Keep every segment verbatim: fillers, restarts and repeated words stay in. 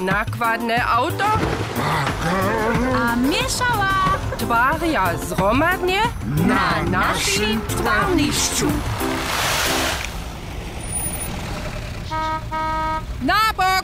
nakładne auto, a mieszała twaria zromadnie na naszym twarniszczu. Na bok!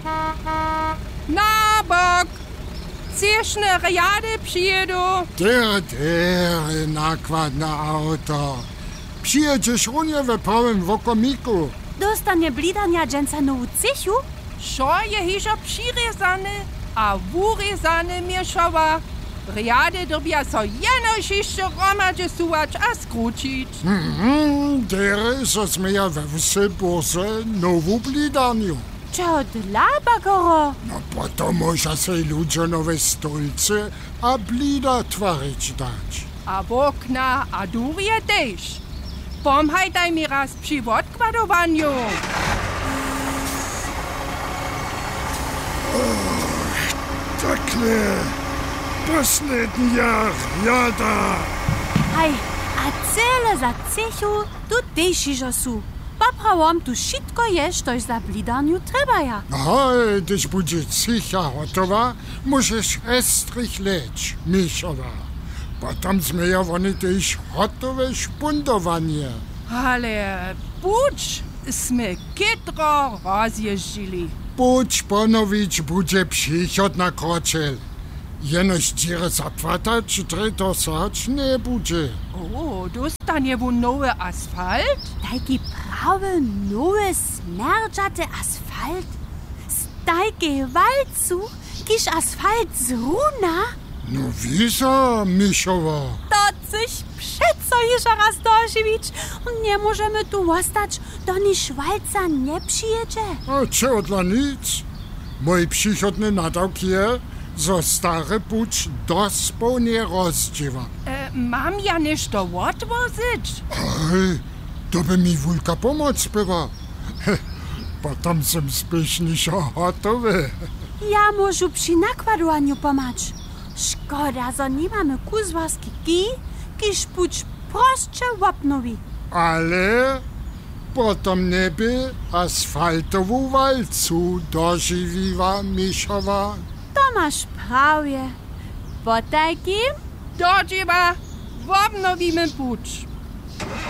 Na bok! Cieszne rjady przyjedą. Der, der, nakładne auto. Przyjedziesz unie we prawym wokomiku. Dostanie blidania dżęca na ucysiu? Szo je hižo přirezane a vurezane mieszała. Rjady dobia so jenož jeszcze romadže suwać a skručić. Mhm, der is mir we wsy burze nowu blidaniu. Čo dla, bagoro? No potom może se ludzie nowe stolce a blida twarić dać. A w okna a durje też. Pomhajtaj mi raz przy odkładowaniu. Takle, poslední jar, jada. Hej, a cele za cechu tu też iżo su. Poprawom tu wszystko jest, toż za blidaniu treba ja. Hej, když bude cicha hotowa, możesz estrych leć, Michowa. Potom sme ja oni też gotowe špundowanie. Ale buď sme kytro rozjeżdżili. Buď ponowić bude přichod na kročel. Jenož dziere zapłatać, treto sać nie bude. O, dostanie wo nowy asfalt? Taki prawy, nowy, smerdzate asfalt? Stajke walcu, kiż asfalt z runa? No wieso, Michowa? To coś przeco jeszcze raz dożywić. Nie możemy tu ostać, doniż walca nie przyjedzie. A co dla nic? Mój przychodny nadawk je, zo stare buč dospełnie rozdziewa. E, mam ja nešto odwozyć? Ej, to by mi wulka pomoc była. Potem sem spieszniejsza gotowy. Ja możu przy nakładowaniu pomać. Szkoda, że nie mamy kuzwarski kij, kiż puć prostsze łapnowi. Ale potem nie by asfaltową walcu dożywiła, Michowa. To masz prawie. Po takim Dodzieba, w obnowimy puć.